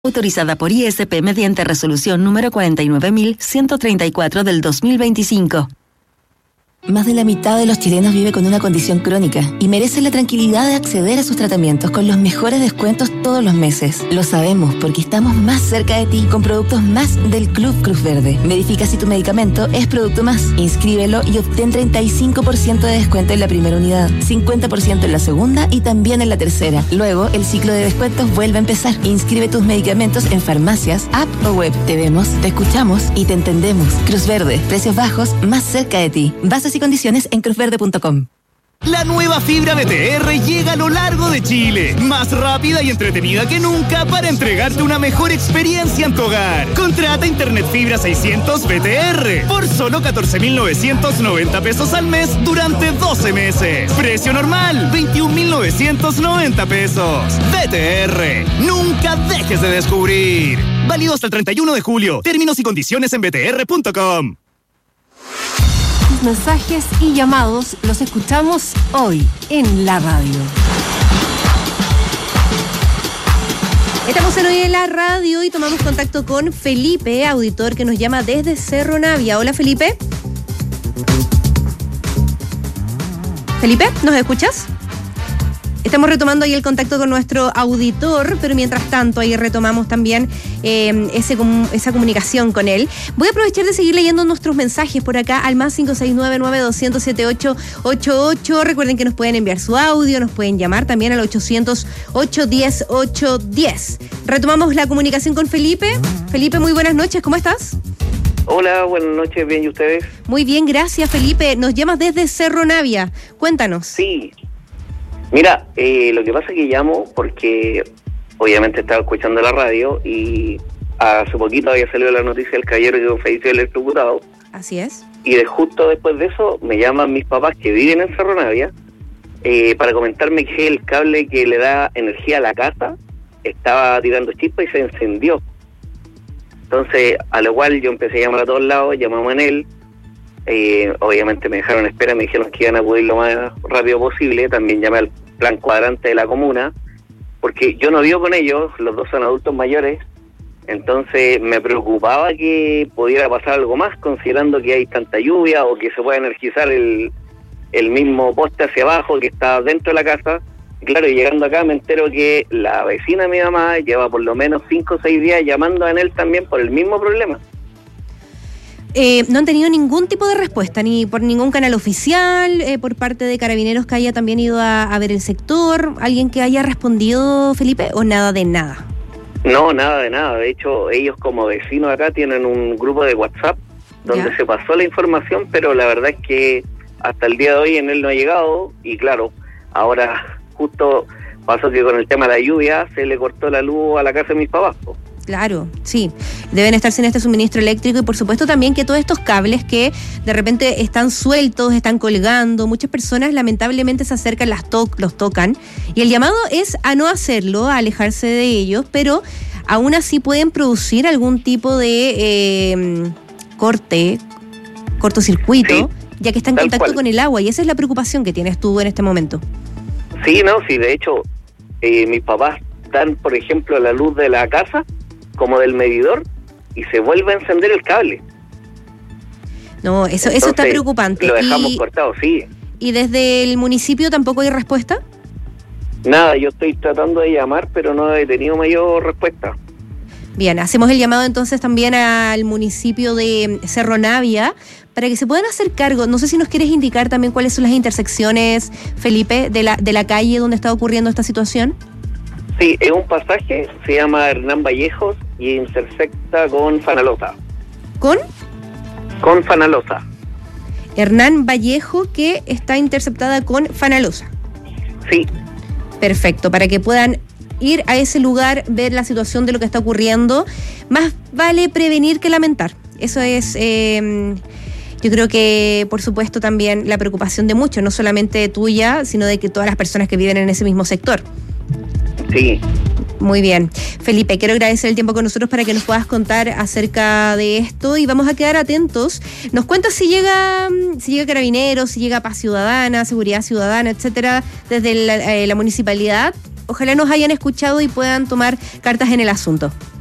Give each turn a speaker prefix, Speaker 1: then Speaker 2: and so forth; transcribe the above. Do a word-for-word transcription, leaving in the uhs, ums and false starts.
Speaker 1: Autorizada por I S P mediante resolución número cuarenta y nueve mil ciento treinta y cuatro del dos mil veinticinco.
Speaker 2: Más de la mitad de los chilenos vive con una condición crónica y merece la tranquilidad de acceder a sus tratamientos con los mejores descuentos todos los meses. Lo sabemos porque estamos más cerca de ti con productos más del Club Cruz Verde. Verifica si tu medicamento es producto más. Inscríbelo y obtén treinta y cinco por ciento de descuento en la primera unidad, cincuenta por ciento en la segunda y también en la tercera. Luego, el ciclo de descuentos vuelve a empezar. Inscribe tus medicamentos en farmacias, app o web. Te vemos, te escuchamos y te entendemos. Cruz Verde, precios bajos, más cerca de ti. Bases y condiciones en cruz verde punto com.
Speaker 3: La nueva fibra B T R llega a lo largo de Chile, más rápida y entretenida que nunca para entregarte una mejor experiencia en tu hogar. Contrata Internet Fibra seiscientos B T R por solo catorce mil novecientos noventa pesos al mes durante doce meses. Precio normal, veintiún mil novecientos noventa pesos. B T R, nunca dejes de descubrir. Válido hasta el treinta y uno de julio. Términos y condiciones en b t r punto com.
Speaker 4: Mensajes y llamados los escuchamos hoy en la radio. Estamos en Hoy en la Radio y tomamos contacto con Felipe, auditor que nos llama desde Cerro Navia. Hola, Felipe. Felipe, ¿nos escuchas? Estamos retomando ahí el contacto con nuestro auditor, pero mientras tanto ahí retomamos también eh, ese, esa comunicación con él. Voy a aprovechar de seguir leyendo nuestros mensajes por acá al más cinco seis nueve nueve dos cero siete ocho ocho ocho. Recuerden que nos pueden enviar su audio, nos pueden llamar también al ochocientos, ochocientos diez, ochocientos diez. Retomamos la comunicación con Felipe. Felipe, muy buenas noches, ¿cómo estás?
Speaker 5: Hola, buenas noches, bien, ¿y ustedes?
Speaker 4: Muy bien, gracias, Felipe. Nos llamas desde Cerro Navia. Cuéntanos.
Speaker 5: Sí. Mira, eh, lo que pasa es que llamo porque obviamente estaba escuchando la radio y hace poquito había salido la noticia del caballero que falleció electrocutado.
Speaker 4: Así es.
Speaker 5: Y de justo después de eso me llaman mis papás que viven en Cerro Navia eh, para comentarme que el cable que le da energía a la casa estaba tirando chispas y se encendió. Entonces, a lo cual yo empecé a llamar a todos lados, llamamos en él. Eh, obviamente me dejaron en espera, me dijeron que iban a acudir lo más rápido posible. También llamé al plan cuadrante de la comuna, porque yo no vivo con ellos, los dos son adultos mayores, entonces me preocupaba que pudiera pasar algo más, considerando que hay tanta lluvia o que se pueda energizar el, el mismo poste hacia abajo que está dentro de la casa. Y claro, llegando acá me entero que la vecina de mi mamá lleva por lo menos cinco o seis días llamando a él también por el mismo problema.
Speaker 4: Eh, no han tenido ningún tipo de respuesta, ni por ningún canal oficial, eh, por parte de Carabineros que haya también ido a, a ver el sector, alguien que haya respondido, Felipe, o nada de nada.
Speaker 5: No, nada de nada. De hecho, ellos como vecinos acá tienen un grupo de WhatsApp donde ¿Ya? se pasó la información, pero la verdad es que hasta el día de hoy en él no ha llegado. Y claro, ahora justo pasó que con el tema de la lluvia se le cortó la luz a la casa de mis papás.
Speaker 4: Claro, sí, deben estar sin este suministro eléctrico y por supuesto también que todos estos cables que de repente están sueltos, están colgando, muchas personas lamentablemente se acercan, las to- los tocan y el llamado es a no hacerlo, a alejarse de ellos, pero aún así pueden producir algún tipo de eh, corte, cortocircuito, sí, ya que está en contacto cual. con el agua y esa es la preocupación que tienes tú en este momento.
Speaker 5: Sí, no, sí, de hecho eh, mis papás dan, por ejemplo, la luz de la casa como del medidor y se vuelve a encender el cable.
Speaker 4: No, eso Entonces, eso está preocupante.
Speaker 5: Lo dejamos
Speaker 4: y,
Speaker 5: cortado, sí.
Speaker 4: ¿Y desde el municipio tampoco hay respuesta?
Speaker 5: Nada, yo estoy tratando de llamar, pero no he tenido mayor respuesta.
Speaker 4: Bien, hacemos el llamado entonces también al municipio de Cerro Navia para que se puedan hacer cargo. No sé si nos quieres indicar también cuáles son las intersecciones, Felipe, de la, de la calle donde está ocurriendo esta situación.
Speaker 5: Sí, es un pasaje, se llama Hernán Vallejos y intersecta con Fanalosa.
Speaker 4: ¿Con?
Speaker 5: Con Fanalosa.
Speaker 4: Hernán Vallejo, que está interceptada con Fanalosa.
Speaker 5: Sí.
Speaker 4: Perfecto, para que puedan ir a ese lugar, ver la situación de lo que está ocurriendo. Más vale prevenir que lamentar. Eso es, eh, yo creo que, por supuesto, también la preocupación de muchos, no solamente tuya, sino de que todas las personas que viven en ese mismo sector.
Speaker 5: Sí.
Speaker 4: Muy bien. Felipe, quiero agradecer el tiempo con nosotros para que nos puedas contar acerca de esto y vamos a quedar atentos. Nos cuentas si llega si llega Carabineros, si llega Paz Ciudadana, Seguridad Ciudadana, etcétera, desde la, eh, la municipalidad ojalá nos hayan escuchado y puedan tomar cartas en el asunto.